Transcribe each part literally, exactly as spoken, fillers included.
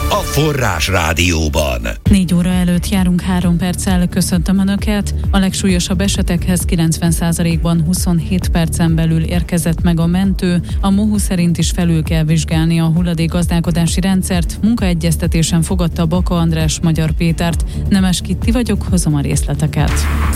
a Forrás Rádióban. Négy óra előtt járunk három perccel, köszöntöm Önöket. A legsúlyosabb esetekhez kilencven százalékban huszonhét percen belül érkezett meg a mentő. A MOHU szerint is felül kell vizsgálni a hulladékgazdálkodási rendszert. Munkaegyeztetésen fogadta Baka András Magyar Pétert. Nemes Kitti vagyok, hozom a részleteket.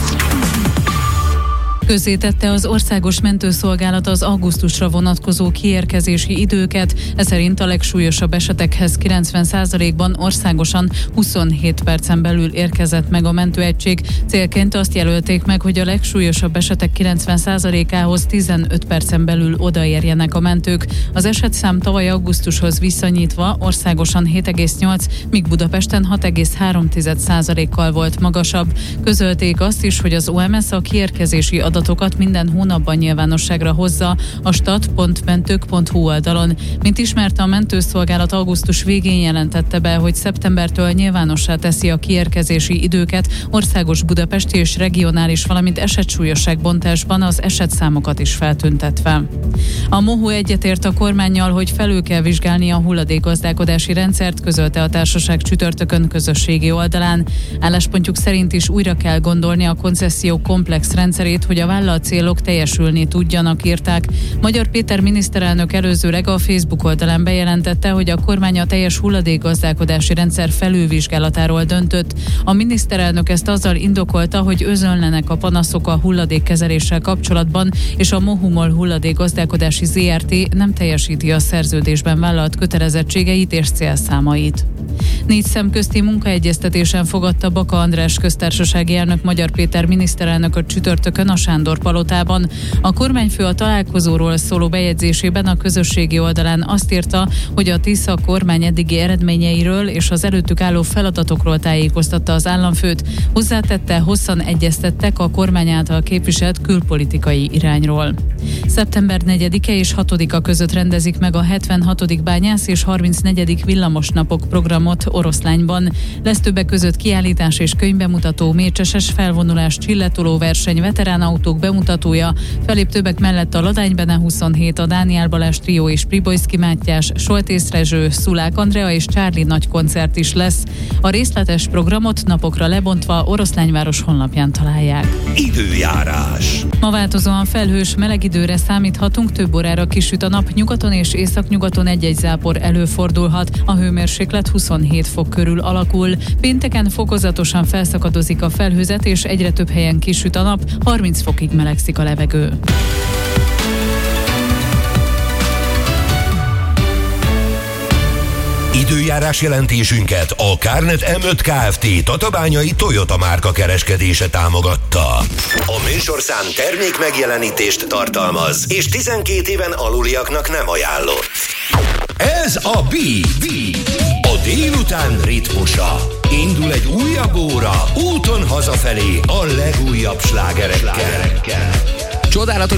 Közzétette az Országos Mentőszolgálat az augusztusra vonatkozó kiérkezési időket, ez szerint a legsúlyosabb esetekhez kilencven százalékban országosan huszonhét percen belül érkezett meg a mentőegység. Célként azt jelölték meg, hogy a legsúlyosabb esetek kilencven százalékához tizenöt percen belül odaérjenek a mentők. Az esetszám tavaly augusztushoz viszonyítva országosan hét egész nyolc, míg Budapesten hat egész három százalékkal volt magasabb. Közölték azt is, hogy az o em es a kiérkezési adatokat minden hónapban nyilvánosságra hozza a stat pont mentők pont hu oldalon. Mint ismerte, a mentőszolgálat augusztus végén jelentette be, hogy szeptembertől nyilvánossá teszi a kiérkezési időket országos, budapesti és regionális, valamint esetsúlyosságbontásban az esetszámokat is feltüntetve. A MOHU egyetért a kormánnyal, hogy felül kell vizsgálni a hulladékgazdálkodási rendszert, közölte a társaság csütörtökön közösségi oldalán. Álláspontjuk szerint is újra kell gondolni a koncesszió komplex rendszerét, hogy a vállalt célok teljesülni tudjanak, írták. Magyar Péter miniszterelnök előzőleg a Facebook oldalán bejelentette, hogy a kormány a teljes hulladékgazdálkodási rendszer felülvizsgálatáról döntött. A miniszterelnök ezt azzal indokolta, hogy özönlenek a panaszok a hulladékkezeléssel kapcsolatban, és a MOHU-MOL hulladékgazdálkodási zé er té nem teljesíti a szerződésben vállalt kötelezettségeit és célszámait. Négy szemközti munkaegyeztetésen fogadta Baka András köztársasági elnök Magyar Péter miniszterelnököt csütörtökön a Sándor palotában. A kormányfő a találkozóról szóló bejegyzésében a közösségi oldalán azt írta, hogy a Tisza kormány eddigi eredményeiről és az előttük álló feladatokról tájékoztatta az államfőt. Hozzátette, hosszan egyeztettek a kormány által képviselt külpolitikai irányról. Szeptember negyedike és hatodika között rendezik meg a hetvenhatodik bányász és harmincnegyedik villamosnapok programot Oroszlányban. Lesz többek között kiállítás és könyvbemutató, mécseses felvonulás, csilletoló verseny, veteránautók bemutatója, felép többek mellett a Ladány Bene huszonhét, a Dániel Balázs trió és Pribojszki Mátyás, Soltész Rezső, Szulák Andrea és Csárli nagy koncert is lesz. A részletes programot napokra lebontva Oroszlányváros honlapján találják. Időjárás. Ma változóan felhős, meleg időre számíthatunk, több órára kisüt a nap, nyugaton és északnyugaton egy-egy zápor előfordulhat. A hőmérséklet huszonhét fok körül alakul. Pénteken fokozatosan felszakadozik a felhőzet és egyre több helyen kisüt a nap, harminc fokig melegszik a levegő. Időjárás jelentésünket a Kárnet em öt Kft. Tatabányai Toyota márka kereskedése támogatta. A műsorszám termék megjelenítést tartalmaz, és tizenkét éven aluliaknak nem ajánlott. Ez a B, a délután ritmusa. Indul egy újabb óra, úton hazafelé a legújabb slágerekkel. Csodálatos